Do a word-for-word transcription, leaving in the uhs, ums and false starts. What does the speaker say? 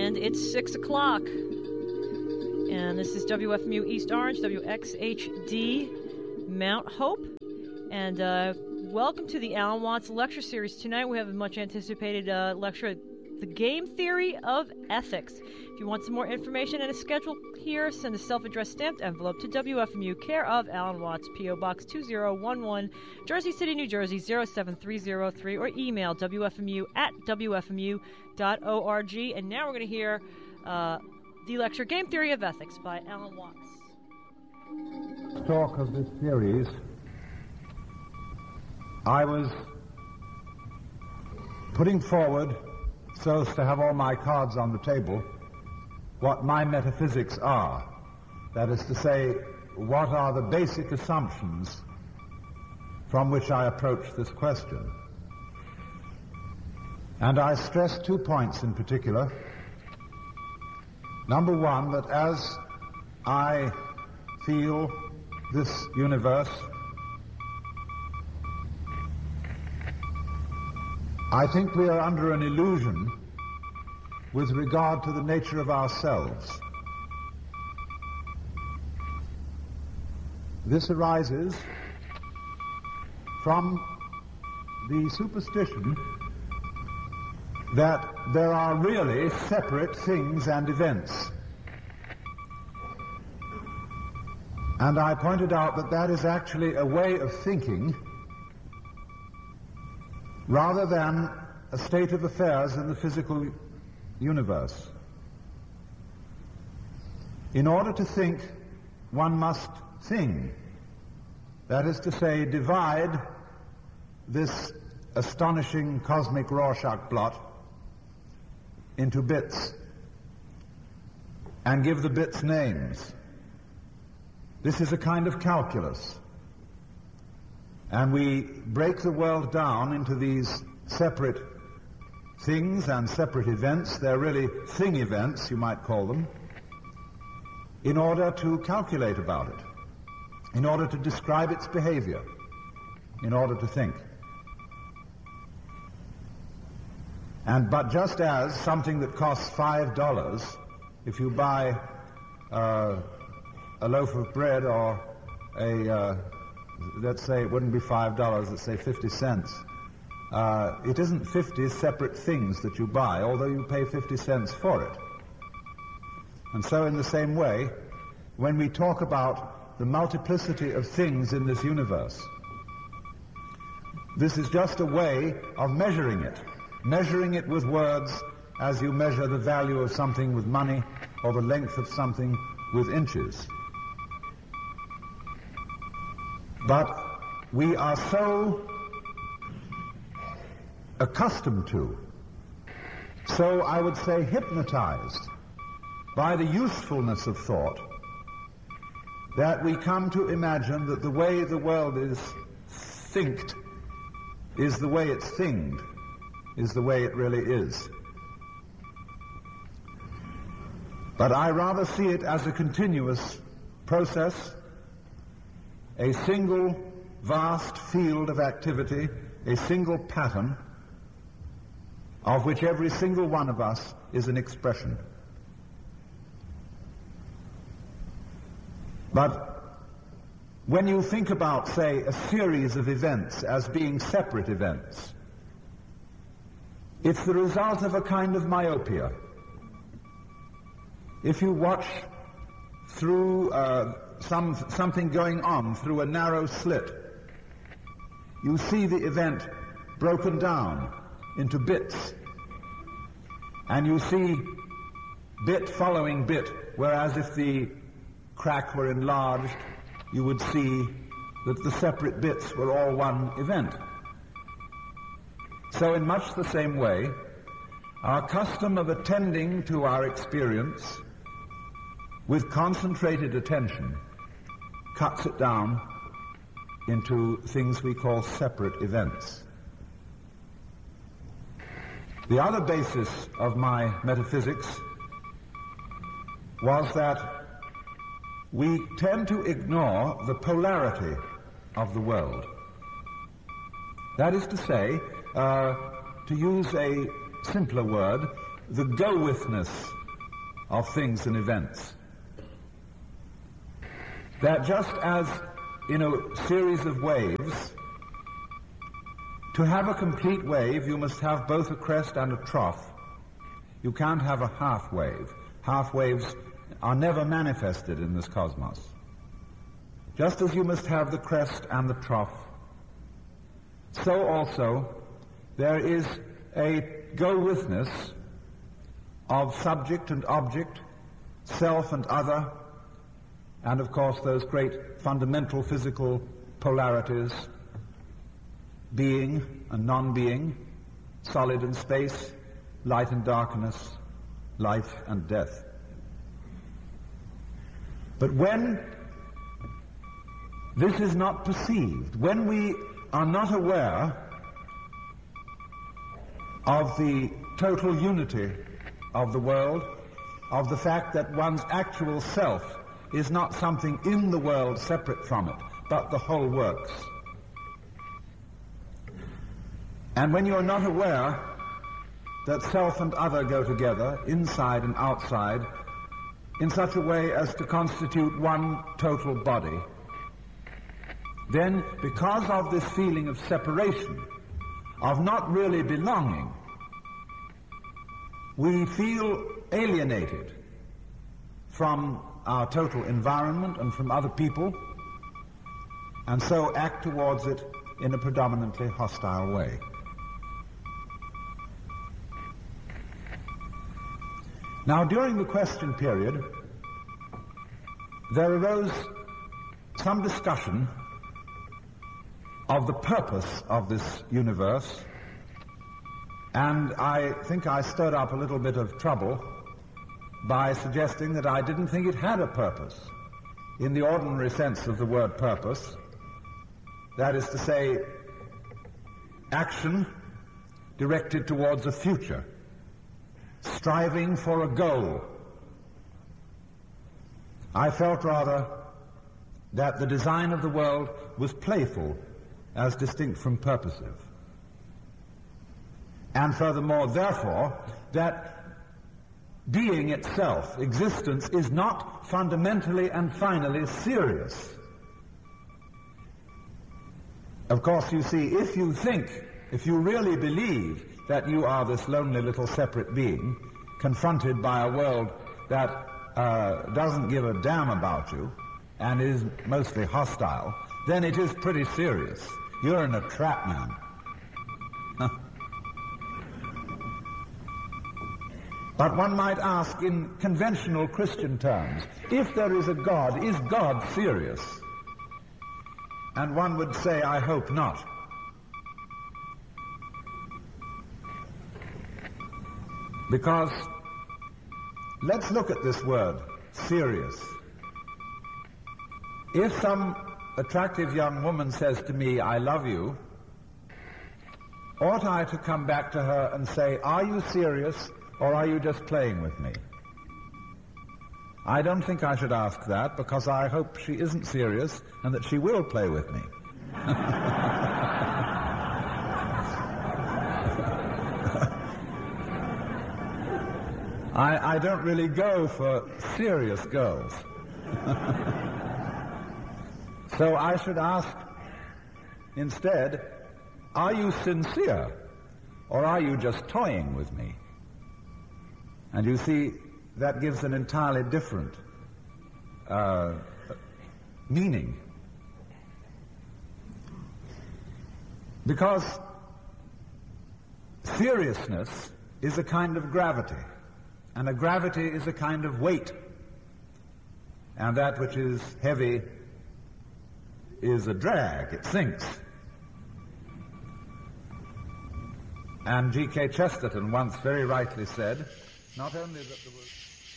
and it's six o'clock. And this is W F M U East Orange, W X H D Mount Hope. And uh, welcome to the Alan Watts Lecture Series. Tonight we have a much anticipated uh, lecture, The Game Theory of Ethics. If you want some more information and a schedule here, send a self-addressed stamped envelope to W F M U, care of Alan Watts, P O Box two zero one one, Jersey City, New Jersey zero seven three zero three, or email W F M U at W F M U dot org. And now we're going to hear uh, the lecture Game Theory of Ethics by Alan Watts. Talk of this series, I was putting forward, so as to have all my cards on the table, what my metaphysics are. That is to say, what are the basic assumptions from which I approach this question. And I stress two points in particular. Number one, that as I feel this universe, I think we are under an illusion with regard to the nature of ourselves. This arises from the superstition that there are really separate things and events. And I pointed out that that is actually a way of thinking rather than a state of affairs in the physical universe. In order to think, one must thing. That is to say, divide this astonishing cosmic Rorschach blot into bits and give the bits names. This is a kind of calculus. And we break the world down into these separate things and separate events. They're really thing events, you might call them, in order to calculate about it, in order to describe its behavior, in order to think. And but just as something that costs five dollars, if you buy uh, a loaf of bread or a, uh, let's say it wouldn't be five dollars, let's say fifty cents, uh, it isn't fifty separate things that you buy, although you pay fifty cents for it. And so in the same way, when we talk about the multiplicity of things in this universe, this is just a way of measuring it. Measuring it with words as you measure the value of something with money or the length of something with inches. But we are so accustomed to, so I would say hypnotized by the usefulness of thought, that we come to imagine that the way the world is thinked is the way it's thinged, is the way it really is. But I rather see it as a continuous process, a single vast field of activity, a single pattern, of which every single one of us is an expression. But when you think about, say, a series of events as being separate events, it's the result of a kind of myopia. If you watch through uh, some something going on through a narrow slit, you see the event broken down into bits, and you see bit following bit, whereas if the crack were enlarged, you would see that the separate bits were all one event. So in much the same way, our custom of attending to our experience with concentrated attention cuts it down into things we call separate events. The other basis of my metaphysics was that we tend to ignore the polarity of the world. That is to say, uh, to use a simpler word, the go-withness of things and events. That just as in a series of waves, to have a complete wave, you must have both a crest and a trough. You can't have a half wave. Half waves are never manifested in this cosmos. Just as you must have the crest and the trough, so also there is a go-withness of subject and object, self and other, and of course those great fundamental physical polarities, being and non-being, solid and space, light and darkness, life and death. But when this is not perceived, when we are not aware of the total unity of the world, of the fact that one's actual self is not something in the world separate from it, but the whole works. And when you're not aware that self and other go together, inside and outside, in such a way as to constitute one total body, then because of this feeling of separation, of not really belonging, we feel alienated from our total environment and from other people, and so act towards it in a predominantly hostile way. Now, during the question period, there arose some discussion of the purpose of this universe, and I think I stirred up a little bit of trouble by suggesting that I didn't think it had a purpose in the ordinary sense of the word purpose. That is to say, action directed towards a future, striving for a goal. I felt rather that the design of the world was playful as distinct from purposive. And furthermore, therefore, that being itself, existence, is not fundamentally and finally serious. Of course, you see, if you think, if you really believe that you are this lonely little separate being, confronted by a world that uh, doesn't give a damn about you and is mostly hostile, then it is pretty serious. You're in a trap, man. But one might ask in conventional Christian terms, if there is a God, is God serious? And one would say, I hope not. Because, let's look at this word, serious. If some attractive young woman says to me, I love you, ought I to come back to her and say, are you serious, or are you just playing with me? I don't think I should ask that, because I hope she isn't serious and that she will play with me. I, I don't really go for serious girls. So I should ask instead, are you sincere, or are you just toying with me? And you see, that gives an entirely different uh, meaning. Because seriousness is a kind of gravity, and a gravity is a kind of weight. And that which is heavy is a drag, it sinks. And G K Chesterton once very rightly said, not only that the